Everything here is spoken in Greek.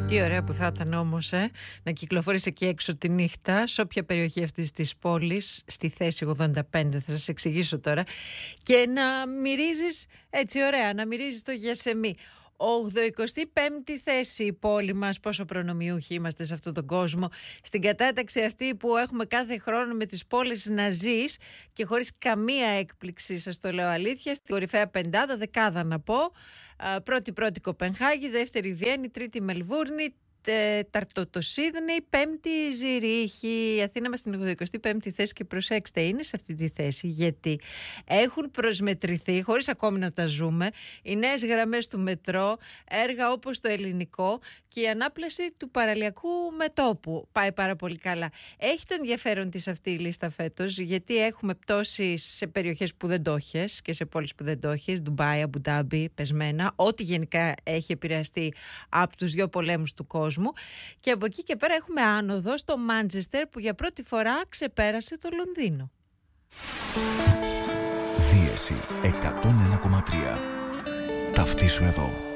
Τι ωραία που θα ήταν όμως να κυκλοφορείς εκεί έξω τη νύχτα, σε όποια περιοχή αυτής της πόλης, στη θέση 85, θα σας εξηγήσω τώρα, και να μυρίζεις έτσι ωραία, να μυρίζεις το γιασεμί. 85η θέση η πόλη μας, πόσο προνομιούχοι είμαστε σε αυτόν τον κόσμο, στην κατάταξη αυτή που έχουμε κάθε χρόνο με τις πόλεις να ζεις και χωρίς καμία έκπληξη, σας το λέω αλήθεια, στην κορυφαία πεντάδα, δεκάδα να πω, πρώτη Κοπενχάγη, δεύτερη Βιέννη, τρίτη Μελβούρνη, τέταρτο το Σίδνεϊ, πέμπτη Ζηρίχη. Η Αθήνα μας στην 85η θέση, και προσέξτε, είναι σε αυτή τη θέση γιατί έχουν προσμετρηθεί, χωρίς ακόμη να τα ζούμε, οι νέες γραμμές του μετρό, έργα όπως το ελληνικό και η ανάπλαση του παραλιακού μετώπου. Πάει πάρα πολύ καλά. Έχει το ενδιαφέρον της αυτή η λίστα φέτος, γιατί έχουμε πτώσεις σε περιοχές που δεν το έχεις και σε πόλεις που δεν το έχεις, Ντουμπάι, Αμπουντάμπι, πεσμένα, ό,τι γενικά έχει επηρεαστεί από τους δύο πολέμους του κόσμου. Και από εκεί και πέρα έχουμε άνοδο στο Μάντσεστερ, που για πρώτη φορά ξεπέρασε το Λονδίνο. Δίεση 101,3. Ταυτίσου εδώ.